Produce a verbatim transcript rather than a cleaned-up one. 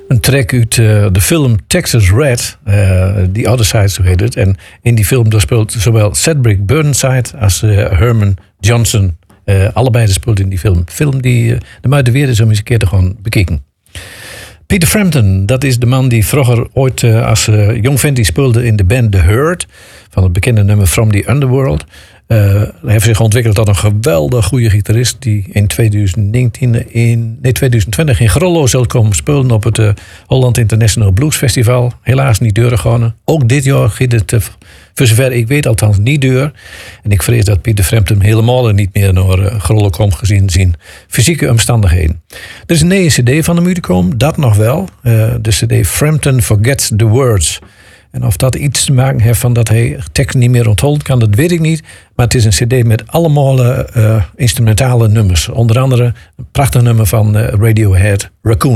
Een track uit uh, de film Texas Red, uh, The Other Side, zo heet het. En in die film daar speelt zowel Cedric Burnside als uh, Herman Johnson. Uh, allebei speelt in die film. Film die uh, de muid de weer is om eens een keer te gaan bekijken. Peter Frampton, dat is de man die vroeger ooit uh, als uh, jong vent die speelde in de band The Hurt. Van het bekende nummer From the Underworld. Uh, hij heeft zich ontwikkeld tot een geweldig goede gitarist die in twintig negentien in, nee, twintig twintig in Grollo zal komen spelen op het uh, Holland International Blues Festival. Helaas niet doorgegaan. Ook dit jaar gaat het, uh, voor zover ik weet, althans niet deur. En ik vrees dat Peter Frampton helemaal niet meer naar uh, Grollo komt gezien zijn fysieke omstandigheden. Er is een nieuwe cd van hem uitgekomen, dat nog wel. Uh, de cd Frampton Forgets the Words. En of dat iets te maken heeft van dat hij tekst niet meer onthoudt kan, dat weet ik niet. Maar het is een cd met allemaal uh, instrumentale nummers. Onder andere een prachtig nummer van uh, Radiohead, Raccoon.